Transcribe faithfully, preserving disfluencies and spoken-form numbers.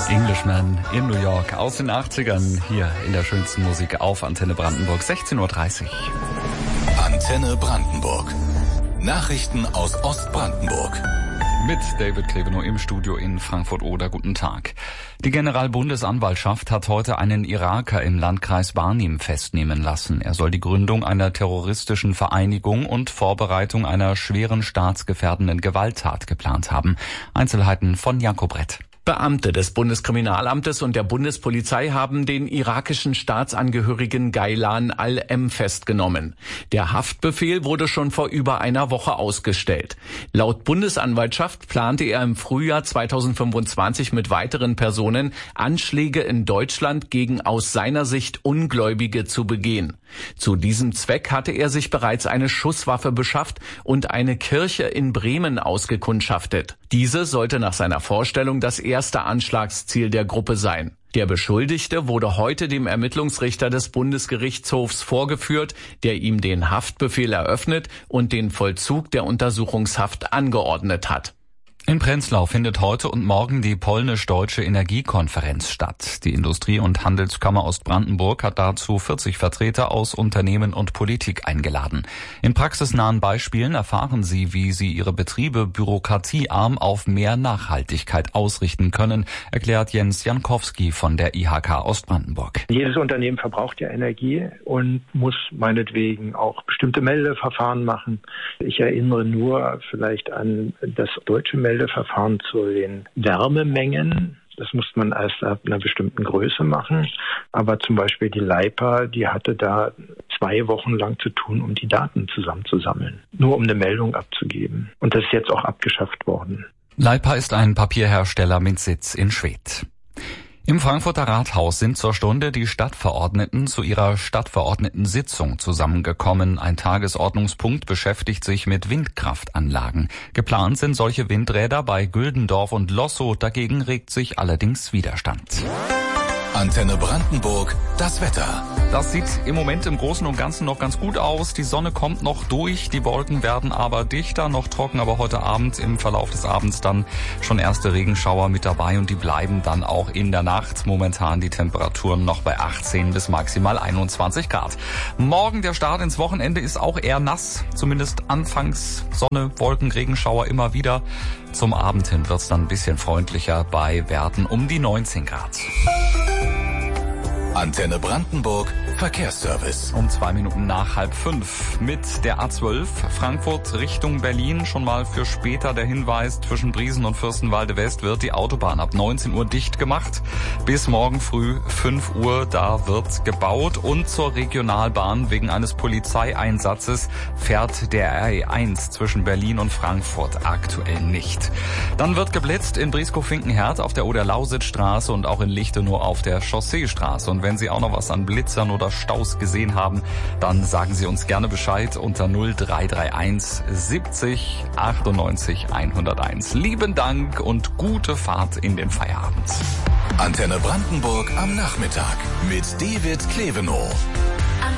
Englishman in New York aus den achtzigern, hier in der schönsten Musik auf Antenne Brandenburg, sechzehn Uhr dreißig. Antenne Brandenburg. Nachrichten aus Ostbrandenburg. Mit David Klebenow im Studio in Frankfurt-Oder. Guten Tag. Die Generalbundesanwaltschaft hat heute einen Iraker im Landkreis Barnim festnehmen lassen. Er soll die Gründung einer terroristischen Vereinigung und Vorbereitung einer schweren staatsgefährdenden Gewalttat geplant haben. Einzelheiten von Janko Brett. Beamte des Bundeskriminalamtes und der Bundespolizei haben den irakischen Staatsangehörigen Gaylan al-M festgenommen. Der Haftbefehl wurde schon vor über einer Woche ausgestellt. Laut Bundesanwaltschaft plante er im Frühjahr zweitausendfünfundzwanzig mit weiteren Personen Anschläge in Deutschland gegen aus seiner Sicht Ungläubige zu begehen. Zu diesem Zweck hatte er sich bereits eine Schusswaffe beschafft und eine Kirche in Bremen ausgekundschaftet. Diese sollte nach seiner Vorstellung das erste Anschlagsziel der Gruppe sein. Der Beschuldigte wurde heute dem Ermittlungsrichter des Bundesgerichtshofs vorgeführt, der ihm den Haftbefehl eröffnet und den Vollzug der Untersuchungshaft angeordnet hat. In Prenzlau findet heute und morgen die polnisch-deutsche Energiekonferenz statt. Die Industrie- und Handelskammer Ostbrandenburg hat dazu vierzig Vertreter aus Unternehmen und Politik eingeladen. In praxisnahen Beispielen erfahren sie, wie sie ihre Betriebe bürokratiearm auf mehr Nachhaltigkeit ausrichten können, erklärt Jens Jankowski von der I H K Ostbrandenburg. Jedes Unternehmen verbraucht ja Energie und muss meinetwegen auch bestimmte Meldeverfahren machen. Ich erinnere nur vielleicht an das deutsche Meldeverfahren zu den Wärmemengen. Das muss man erst ab einer bestimmten Größe machen. Aber zum Beispiel die Leipa, die hatte da zwei Wochen lang zu tun, um die Daten zusammenzusammeln. Nur um eine Meldung abzugeben. Und das ist jetzt auch abgeschafft worden. Leipa ist ein Papierhersteller mit Sitz in Schwedt. Im Frankfurter Rathaus sind zur Stunde die Stadtverordneten zu ihrer Stadtverordnetensitzung zusammengekommen. Ein Tagesordnungspunkt beschäftigt sich mit Windkraftanlagen. Geplant sind solche Windräder bei Güldendorf und Lossow. Dagegen regt sich allerdings Widerstand. Antenne Brandenburg, das Wetter. Das sieht im Moment im Großen und Ganzen noch ganz gut aus. Die Sonne kommt noch durch, die Wolken werden aber dichter, noch trocken, aber heute Abend im Verlauf des Abends dann schon erste Regenschauer mit dabei und die bleiben dann auch in der Nacht. Momentan die Temperaturen noch bei achtzehn bis maximal einundzwanzig Grad. Morgen der Start ins Wochenende ist auch eher nass, zumindest anfangs Sonne, Wolken, Regenschauer immer wieder. Zum Abend hin wird's dann ein bisschen freundlicher bei Werten um die neunzehn Grad. Antenne Brandenburg, Verkehrsservice. Um zwei Minuten nach halb fünf mit der A zwölf Frankfurt Richtung Berlin. Schon mal für später der Hinweis, zwischen Briesen und Fürstenwalde West wird die Autobahn ab neunzehn Uhr dicht gemacht. Bis morgen früh fünf Uhr, da wird gebaut. Und zur Regionalbahn wegen eines Polizeieinsatzes fährt der R E eins zwischen Berlin und Frankfurt aktuell nicht. Dann wird geblitzt in Brieskow-Finkenherd auf der Oder-Lausitz-Straße und auch in Lichtenau auf der Chausseestraße. Und wenn Sie auch noch was an Blitzern oder Staus gesehen haben, dann sagen Sie uns gerne Bescheid unter null drei drei eins siebzig achtundneunzig hunderteins. Lieben Dank und gute Fahrt in den Feierabend. Antenne Brandenburg am Nachmittag mit David Klebenow.